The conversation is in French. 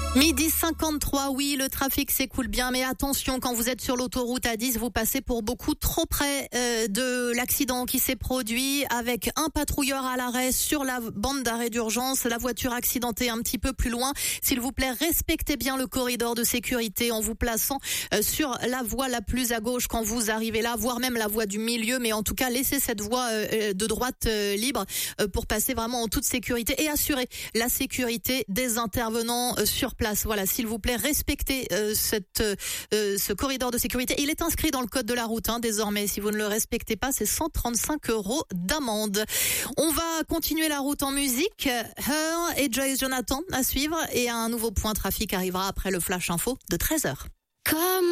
12h53, oui, le trafic s'écoule bien, mais attention, quand vous êtes sur l'autoroute A10, vous passez pour beaucoup trop près de l'accident qui s'est produit avec un patrouilleur à l'arrêt sur la bande d'arrêt d'urgence, la voiture accidentée un petit peu plus loin. S'il vous plaît, respectez bien le corridor de sécurité en vous plaçant sur la voie la plus à gauche quand vous arrivez là, voire même la voie du milieu, mais en tout cas, laissez cette voie de droite libre pour passer vraiment en toute sécurité et assurer la sécurité des intervenants sur place. Voilà, s'il vous plaît, respectez ce corridor de sécurité. Il est inscrit dans le code de la route désormais. Si vous ne le respectez pas, c'est 135 € d'amende. On va continuer la route en musique. Her et Joyce Jonathan à suivre. Et un nouveau point trafic arrivera après le flash info de 13h.